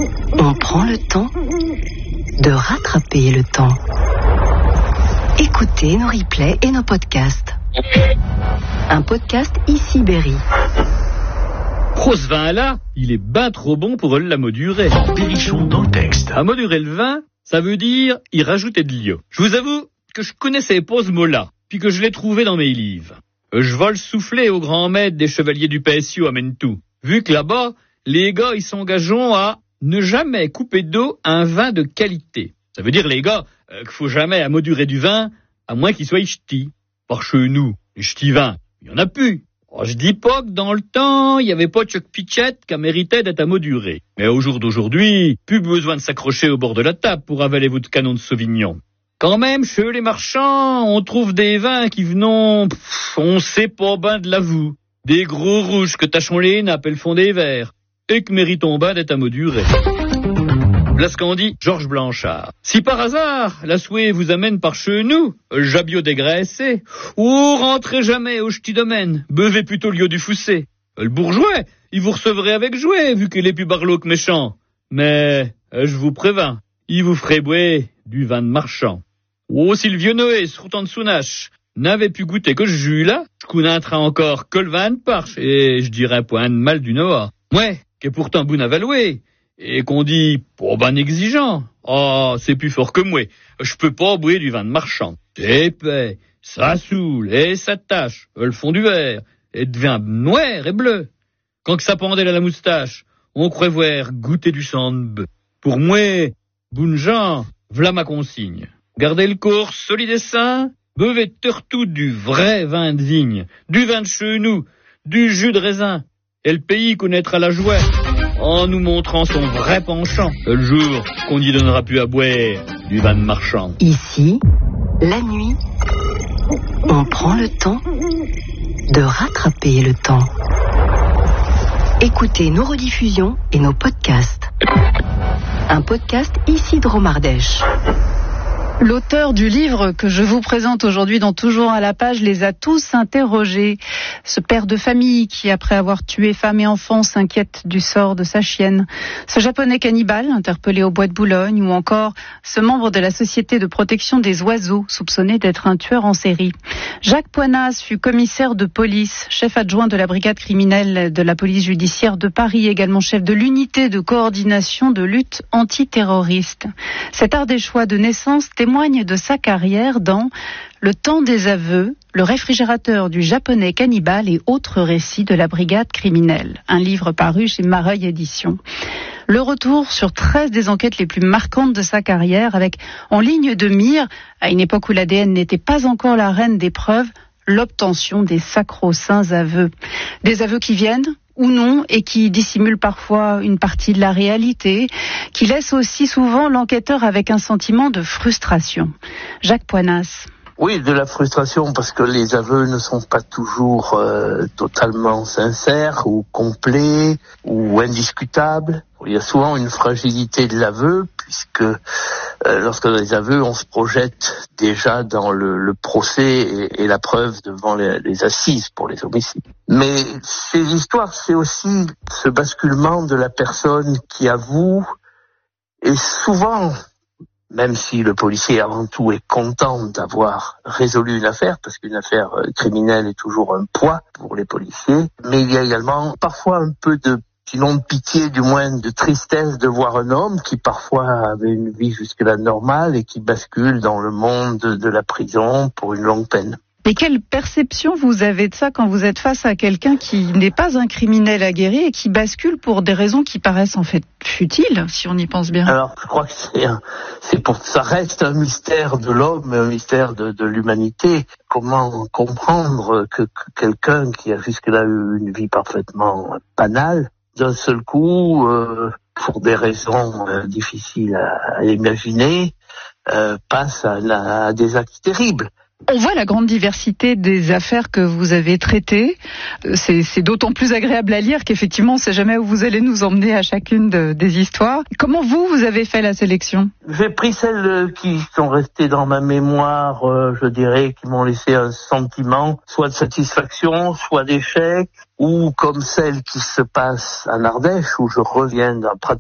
On prend le temps de rattraper le temps. Écoutez nos replays et nos podcasts. Un podcast ici Berry. Oh, ce vin-là, il est ben trop bon pour la modurer. Berrichon dans le texte. À modurer le vin, ça veut dire y rajouter de l'eau. Je vous avoue que je connaissais pas ce mot-là, puis que je l'ai trouvé dans mes livres. Je vole souffler au grand maître des chevaliers du PSU à Mentou. Vu que là-bas, les gars, ils s'engagent à ne jamais couper d'eau un vin de qualité. Ça veut dire, les gars, qu'il faut jamais amodurer du vin, à moins qu'il soit ch'ti. Par chez nous, les ch'tis vins, il y en a plus. Oh, je dis pas que dans le temps, il y avait pas de Chuck Pichette qui méritait d'être amoduré. Mais au jour d'aujourd'hui, plus besoin de s'accrocher au bord de la table pour avaler votre canon de Sauvignon. Quand même, chez les marchands, on trouve des vins qui venons, on sait pas ben de l'avoue. Des gros rouges que tachons les nappes et le fond des verres, et que méritons ben d'être amodurés. Là ce qu'on dit Georges Blanchard. Si par hasard, la souhait vous amène par chez nous, Jabio dégraissé, ou rentrez jamais au ch'ti domaine, buvez plutôt l'eau du Foussé. Le bourgeois, il vous recevrait avec jouet, vu qu'il est plus barlow que méchant. Mais, je vous prévins, il vous ferait boire du vin de marchand. Oh, si le vieux Noé, sur de Sounache, n'avait pu goûter que ce jus-là, je connaîtrais encore que le vin de Parche, et je dirais point de mal du Noah. Ouais, qui est pourtant bon à valouer. Et qu'on dit, pas ben exigeant. Ah, c'est plus fort que moi. Je peux pas boire du vin de marchand. C'est épais, ça saoule, et ça tâche, le fond du verre, et devient noir et bleu. Quand que ça pendait à la moustache, on croit voir goûter du sang de bœuf. Pour moi, bonne gens, v'là ma consigne. Gardez le corps solide et sain, buvez surtout du vrai vin de vigne, du vin de chez nous, du jus de raisin, et le pays connaîtra la joie en nous montrant son vrai penchant, le jour qu'on n'y donnera plus à boire du vin de marchand. Ici, la nuit, on prend le temps de rattraper le temps. Écoutez nos rediffusions et nos podcasts. Un podcast ici de Romardèche. L'auteur du livre que je vous présente aujourd'hui dans Toujours à la page les a tous interrogés. Ce père de famille qui, après avoir tué femme et enfant, s'inquiète du sort de sa chienne. Ce japonais cannibale interpellé au bois de Boulogne, ou encore ce membre de la Société de protection des oiseaux soupçonné d'être un tueur en série. Jacques Poinas fut commissaire de police, chef adjoint de la brigade criminelle de la police judiciaire de Paris, également chef de l'unité de coordination de lutte antiterroriste. Cet Ardéchois de naissance témoigne de sa carrière dans Le temps des aveux, le réfrigérateur du japonais cannibale et autres récits de la brigade criminelle. Un livre paru chez Mareuil Éditions. Le retour sur 13 des enquêtes les plus marquantes de sa carrière, avec en ligne de mire, à une époque où l'ADN n'était pas encore la reine des preuves, l'obtention des sacro-saints aveux. Des aveux qui viennent ou non, et qui dissimulent parfois une partie de la réalité, qui laissent aussi souvent l'enquêteur avec un sentiment de frustration. Jacques Poinas. Oui, de la frustration, parce que les aveux ne sont pas toujours totalement sincères ou complets ou indiscutables. Il y a souvent une fragilité de l'aveu, puisque lorsque les aveux, on se projette déjà dans le procès et la preuve devant les assises pour les homicides. Mais ces histoires, c'est aussi ce basculement de la personne qui avoue, et souvent, même si le policier avant tout est content d'avoir résolu une affaire, parce qu'une affaire criminelle est toujours un poids pour les policiers, mais il y a également parfois un peu de, sinon de pitié, du moins de tristesse de voir un homme qui parfois avait une vie jusque-là normale et qui bascule dans le monde de la prison pour une longue peine. Et quelle perception vous avez de ça quand vous êtes face à quelqu'un qui n'est pas un criminel aguerri et qui bascule pour des raisons qui paraissent en fait futiles, si on y pense bien? Alors, je crois que ça reste un mystère de l'homme, un mystère de l'humanité. Comment comprendre que quelqu'un qui a jusque-là eu une vie parfaitement banale, d'un seul coup, pour des raisons difficiles à imaginer, passe à des actes terribles. On voit la grande diversité des affaires que vous avez traitées. C'est d'autant plus agréable à lire qu'effectivement, on ne sait jamais où vous allez nous emmener à chacune des histoires. Comment vous avez fait la sélection? J'ai pris celles qui sont restées dans ma mémoire, je dirais, qui m'ont laissé un sentiment, soit de satisfaction, soit d'échec, ou comme celle qui se passe en Ardèche, où je reviens pratiquement